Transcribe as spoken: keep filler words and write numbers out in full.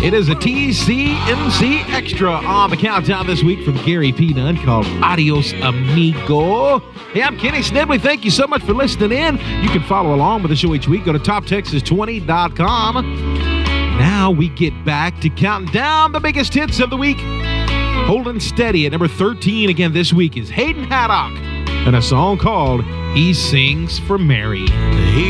It is a T C M C Extra on the countdown this week from Gary P. Nunn called Adios Amigo. Hey, I'm Kenny Snibley. Thank you so much for listening in. You can follow along with the show each week. Go to top texas twenty dot com. Now we get back to counting down the biggest hits of the week. Holding steady at number thirteen again this week is Hayden Haddock and a song called He Sings for Mary. He